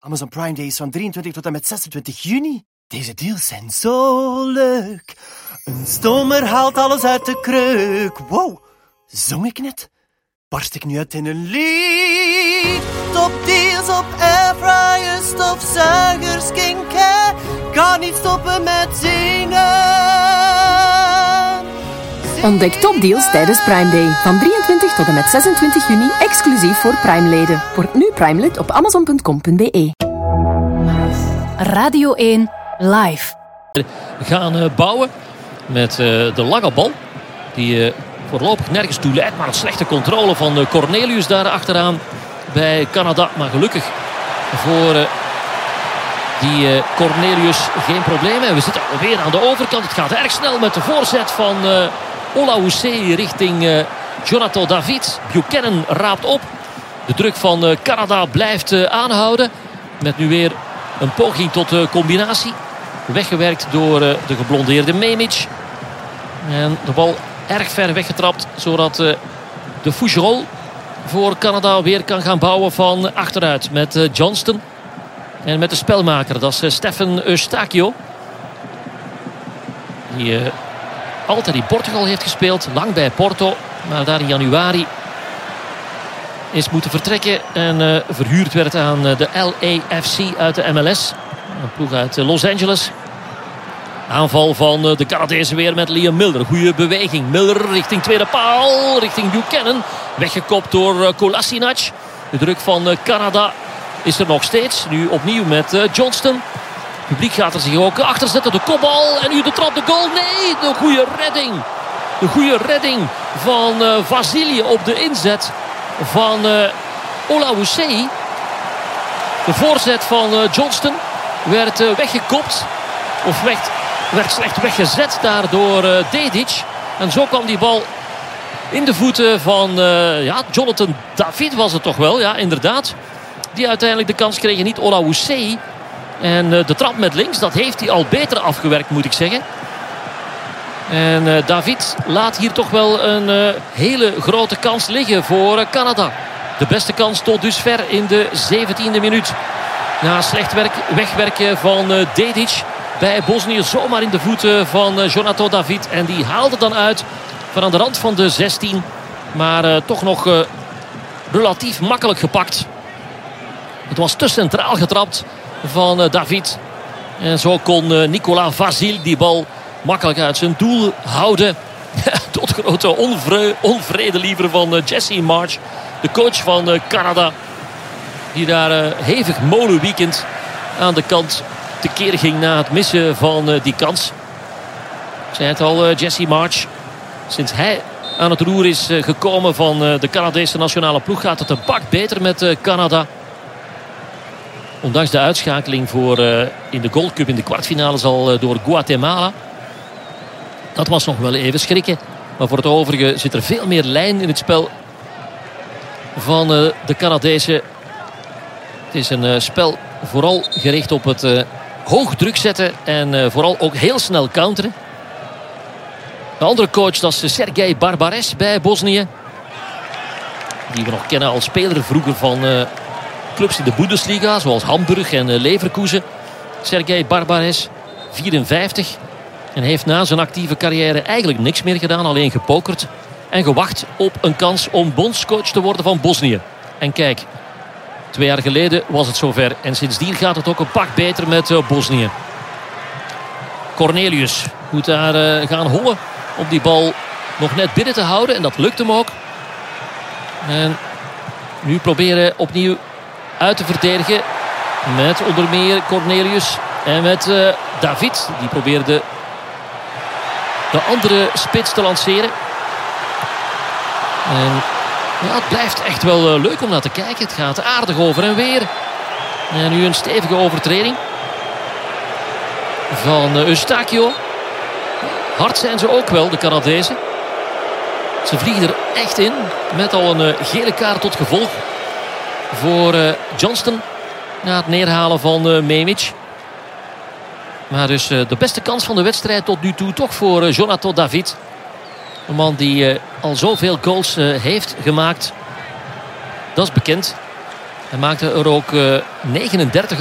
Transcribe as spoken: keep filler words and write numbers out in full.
Amazon Prime Day is van drieëntwintig tot en met zesentwintig juni. Deze deals zijn zo leuk. Een stomer haalt alles uit de kreuk. Wow, zong ik net? Barst ik nu uit in een lied? Top deals op airfryers, stofzuigers, skincare. Kan niet stoppen met zingen. Ontdek topdeals tijdens Prime Day. Van drieëntwintig tot en met zesentwintig juni, exclusief voor Prime-leden. Word nu Prime-lid op amazon punt com punt be. Radio één Live. We gaan uh, bouwen met uh, de lange bal. Die uh, voorlopig nergens toe leidt. Maar een slechte controle van uh, Cornelius daar achteraan bij Canada. Maar gelukkig voor uh, die uh, Cornelius geen probleem. En we zitten alweer aan de overkant. Het gaat erg snel met de voorzet van uh, Olawuse richting uh, Jonathan David. Buchanan raapt op. De druk van uh, Canada blijft uh, aanhouden. Met nu weer een poging tot uh, combinatie. Weggewerkt door uh, de geblondeerde Memic. En de bal erg ver weggetrapt. Zodat uh, de Fougerolles voor Canada weer kan gaan bouwen van achteruit. Met uh, Johnston. En met de spelmaker. Dat is uh, Stefan Eustachio. Die uh, altijd in Portugal heeft gespeeld. Lang bij Porto. Maar daar in januari is moeten vertrekken. En uh, verhuurd werd aan uh, de L A F C uit de M L S. Een ploeg uit uh, Los Angeles. Aanval van uh, de Canadezen weer met Liam Milner. Goede beweging. Milner richting tweede paal. Richting Buchanan. Weggekopt door uh, Kolasinac. De druk van uh, Canada is er nog steeds. Nu opnieuw met uh, Johnston. Het publiek gaat er zich ook achter zetten. De kopbal. En nu de trap, de goal. Nee, de goede redding. De goede redding van uh, Vasili op de inzet van uh, Olawuse. De voorzet van uh, Johnston werd uh, weggekopt. Of werd, werd slecht weggezet daar door uh, Dedic. En zo kwam die bal in de voeten van uh, ja, Jonathan David was het toch wel. Ja, inderdaad. Die uiteindelijk de kans kregen. Niet Olawuse. En uh, de trap met links, dat heeft hij al beter afgewerkt, moet ik zeggen. En uh, David laat hier toch wel een uh, hele grote kans liggen voor uh, Canada. De beste kans tot dusver in de zeventiende minuut. Na slecht werk, wegwerken van uh, Dedic bij Bosnië. Zomaar in de voeten van uh, Jonathan David. En die haalde dan uit van aan de rand van de zestien. Maar uh, toch nog uh, relatief makkelijk gepakt. Het was te centraal getrapt van uh, David. En zo kon uh, Nicolas Vasil die bal makkelijk uit zijn doel houden. Tot grote onvre- onvrede liever van uh, Jesse Marsch. De coach van uh, Canada. Die daar uh, hevig molenweekend aan de kant tekeer ging na het missen van uh, die kans. Ik zei het al, uh, Jesse Marsch. Sinds hij aan het roer is uh, gekomen van uh, de Canadese nationale ploeg gaat het een pak beter met uh, Canada. Ondanks de uitschakeling voor, uh, in de Gold Cup in de kwartfinales al uh, door Guatemala. Dat was nog wel even schrikken. Maar voor het overige zit er veel meer lijn in het spel van uh, de Canadezen. Het is een uh, spel vooral gericht op het uh, hoog druk zetten. En uh, vooral ook heel snel counteren. De andere coach, dat is Sergej Barbares bij Bosnië. Die we nog kennen als speler vroeger van uh, clubs in de Bundesliga. Zoals Hamburg en uh, Leverkusen. Sergej Barbares, vierenvijftig. En heeft na zijn actieve carrière eigenlijk niks meer gedaan. Alleen gepokerd. En gewacht op een kans om bondscoach te worden van Bosnië. En kijk, twee jaar geleden was het zover. En sindsdien gaat het ook een pak beter met uh, Bosnië. Cornelius moet daar uh, gaan hollen. Om die bal nog net binnen te houden. En dat lukt hem ook. En nu proberen opnieuw uit te verdedigen. Met onder meer Cornelius. En met uh, David. Die probeerde de andere spits te lanceren. En ja, het blijft echt wel uh, leuk om naar te kijken. Het gaat aardig over en weer. En nu een stevige overtreding van uh, Eustachio. Hard zijn ze ook wel, de Canadezen. Ze vliegen er echt in. Met al een uh, gele kaart tot gevolg voor uh, Johnston. Na het neerhalen van uh, Memic. Maar dus uh, de beste kans van de wedstrijd tot nu toe toch voor uh, Jonathan David. Een man die uh, al zoveel goals uh, heeft gemaakt. Dat is bekend. Hij maakte er ook uh, negenendertig